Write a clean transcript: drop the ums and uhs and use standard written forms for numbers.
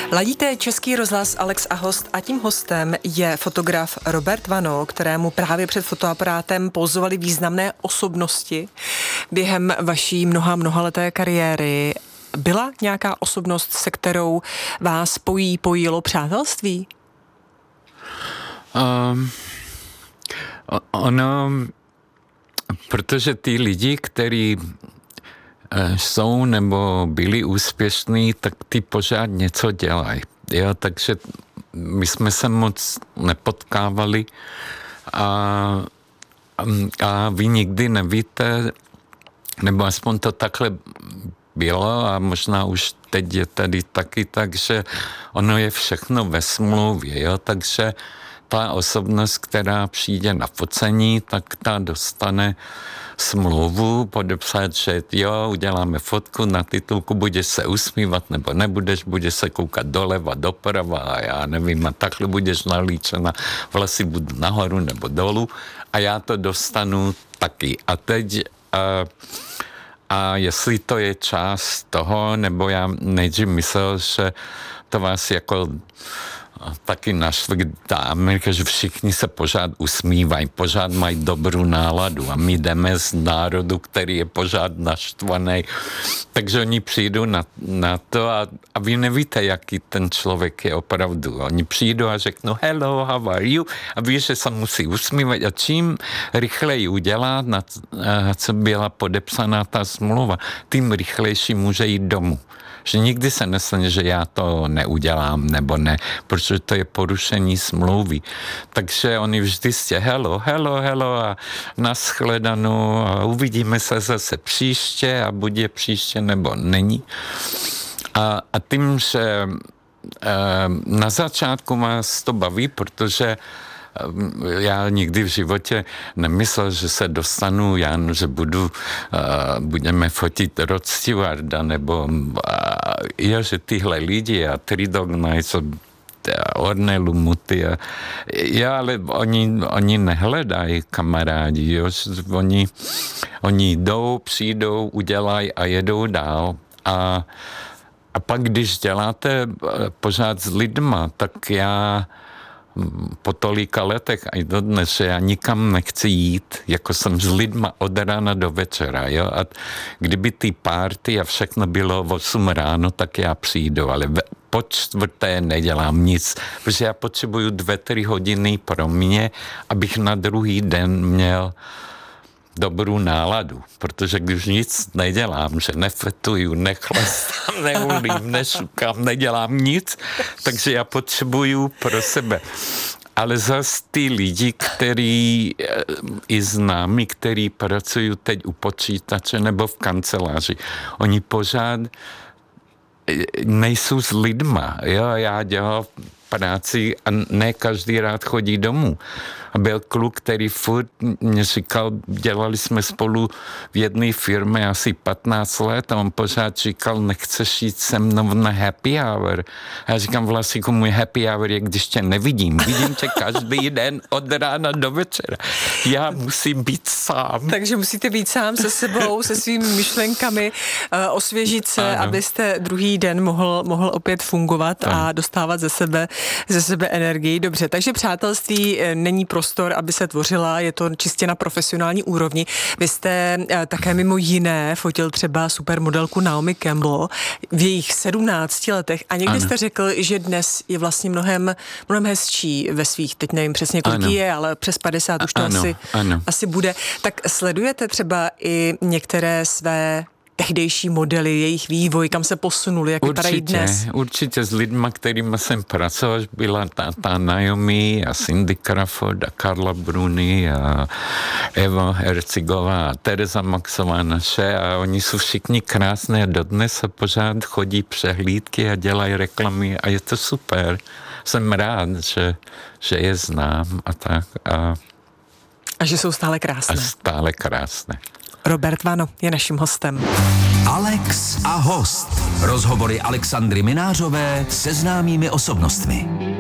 Ladíte Český rozhlas Alex a host a tím hostem je fotograf Robert Vano, kterému právě před fotoaparátem pozovali významné osobnosti během vaší mnohaleté kariéry. Byla nějaká osobnost, se kterou vás pojilo přátelství? Protože ty lidi, kteří jsou nebo byli úspěšní, tak ty pořád něco dělají. Jo, takže my jsme se moc nepotkávali a vy nikdy nevíte, nebo aspoň to takhle bylo a možná už teď je tady taky tak, že ono je všechno ve smlouvě, jo, takže ta osobnost, která přijde na focení, tak ta dostane smlouvu, podepsat, že jo, uděláme fotku, na titulku budeš se usmívat nebo nebudeš, budeš se koukat doleva, doprava a já nevím, a takhle budeš nalíčena, vlasy budou nahoru nebo dolů a já to dostanu taky. A teď a jestli to je část toho, nebo já nejdřív myslel, že to vás jako taky naštve ta Amerika, že všichni se pořád usmívají, pořád mají dobrou náladu a my jdeme z národu, který je pořád naštvaný. Takže oni přijdou na to a vy nevíte, jaký ten člověk je opravdu. Oni přijdou a řeknou hello, how are you? A ví, že se musí usmívat a čím rychleji udělá, na co byla podepsaná ta smlouva, tím rychlejší může jít domů. Že nikdy se nestane, že já to neudělám nebo ne, protože to je porušení smlouvy. Takže oni vždy jste hello a nashledanou a uvidíme se zase příště a bude příště nebo není. A tím, že na začátku vás to baví, protože já nikdy v životě nemyslel, že se dostanu, že budeme fotit Rod Stewarda, nebo že tyhle lidi a Three Dog Nights, Ornelu Muty. Ale oni nehledají kamarádi, jo? Oni jdou, přijdou, udělají a jedou dál. A pak, když děláte pořád s lidma, tak já po tolika letech a i dodnes, že já nikam nechci jít, jako jsem s lidma od rána do večera, jo, a kdyby ty party a všechno bylo v 8 ráno, tak já přijdu, ale po 4. nedělám nic, protože já potřebuju 2-3 hodiny pro mě, abych na druhý den měl dobrou náladu, protože když nic nedělám, že nefetuju, nechlastám, neulím, nešukám, nedělám nic, takže já potřebuju pro sebe. Ale zase ty lidi, který i známí, který pracují teď u počítače nebo v kanceláři, oni pořád nejsou s lidma. Jo? Já dělám práci a ne každý rád chodí domů. A byl kluk, který furt mě říkal, dělali jsme spolu v jedné firmě asi 15 let a on pořád říkal, nechceš jít se mnou na happy hour. A já říkám, Vlasíku, můj happy hour je, když tě nevidím. Vidím tě každý den od rána do večera. Já musím být sám. Takže musíte být sám se sebou, se svými myšlenkami, osvěžit se, ano, abyste druhý den mohl opět fungovat a dostávat ze sebe energii. Dobře, takže přátelství není prostor, aby se tvořila, je to čistě na profesionální úrovni. Vy jste také mimo jiné fotil třeba supermodelku Naomi Campbell v jejich 17 letech a někdy jste řekl, že dnes je vlastně mnohem hezčí ve svých, teď nevím přesně kolik je, ale přes 50 už to asi bude. Tak sledujete třeba i některé své tehdejší modely, jejich vývoj, kam se posunuli, jak vypadají dnes? Určitě s lidma, kterými jsem pracoval, byla ta Naomi a Cindy Crawford a Carla Bruni a Eva Herzigová a Tereza Maxová naše a oni jsou všichni krásné a dodnes a pořád chodí přehlídky a dělají reklamy a je to super. Jsem rád, že je znám a tak. A že jsou stále krásné. A stále krásné. Robert Vano je naším hostem. Alex a host. Rozhovory Alexandry Minářové se známými osobnostmi.